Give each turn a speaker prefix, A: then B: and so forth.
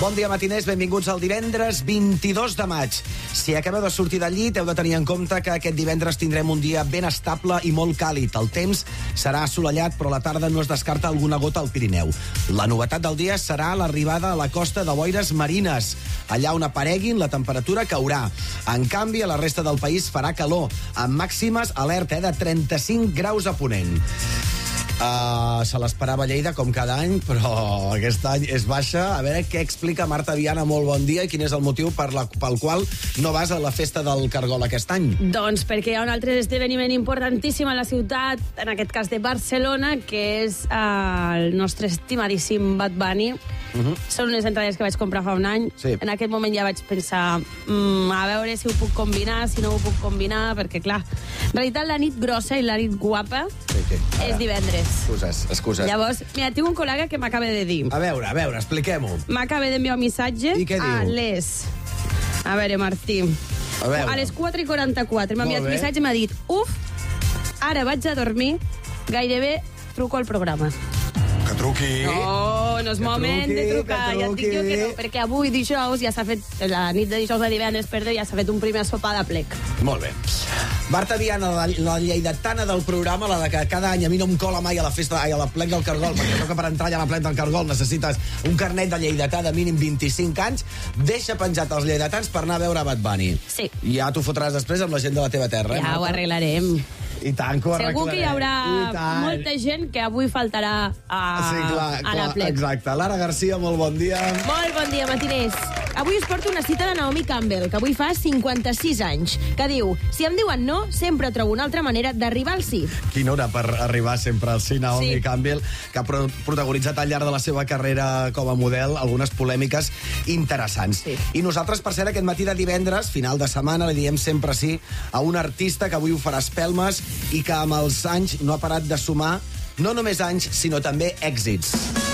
A: Bon dia, matiners, benvinguts al divendres 22 de maig. Si acabeu de sortir del llit, heu de tenir en compte que aquest divendres tindrem un dia ben estable i molt càlid. El temps serà assolellat, però a la tarda no es descarta alguna gota al Pirineu. La novetat del dia serà l'arribada a la costa de boires marines. Allà on apareguin, la temperatura caurà. En canvi, a la resta del país farà calor, amb màximes alerta de 35 graus a Ponent. Se l'esperava a Lleida, com cada any, però aquest any és baixa. A veure què explica Marta Viana. Molt bon dia. I quin és el motiu pel qual no vas a la festa del Cargol aquest any?
B: Doncs perquè hi ha un altre esdeveniment importantíssim a la ciutat, en aquest cas de Barcelona, que és el nostre estimadíssim Bad Bunny. Són unes entrades que vaig comprar fa un any.
A: Sí.
B: En aquest moment ja vaig pensar a veure si ho puc combinar, si no ho puc combinar, perquè, clar, en realitat la nit grossa i la nit guapa és divendres.
A: Excuses.
B: Llavors, mira, tinc un col·lega que m'acaba de dir...
A: A veure, expliquem-ho.
B: M'acaba d'enviar un missatge
A: I què diu?
B: a les... A veure, Martí. A les 4:44 m'ha enviat un missatge i m'ha dit: ara vaig a dormir, gairebé truco al programa.
A: Que truqui.
B: No és moment de trucar. Ja et dic jo que no, perquè avui dijous ja s'ha fet, la nit de dijous a divendres, ja s'ha fet un primer sopar de plec.
A: Molt bé. Marta Viana, la lleidatana del programa, la de que cada any a mi no em cola mai a la festa, a la plec del Cargol, perquè crec que per entrar allà a la plec del Cargol necessites un carnet de lleidatà de mínim 25 anys, deixa penjat els lleidatans per anar a veure Bad Bunny.
B: Sí.
A: I ja t'ho fotràs després amb la gent de la teva terra,
B: Ja ho arreglarem.
A: I tant que ho arreglarem.
B: Segur que hi haurà molta gent que avui faltarà a la plec.
A: Exacte. Lara Garcia, molt bon dia.
C: Molt bon dia, matiners. Avui us porto una cita de Naomi Campbell, que avui fa 56 anys, que diu: si em diuen no, sempre trobo una altra manera d'arribar al sí.
A: Quina hora per arribar sempre al sí, Naomi Campbell, que ha protagonitzat al llarg de la seva carrera com a model algunes polèmiques interessants.
B: Sí.
A: I nosaltres, per cert, aquest matí de divendres, final de setmana, li diem sempre sí a un artista que avui ho farà espelmes i que amb els anys no ha parat de sumar no només anys, sinó també èxits.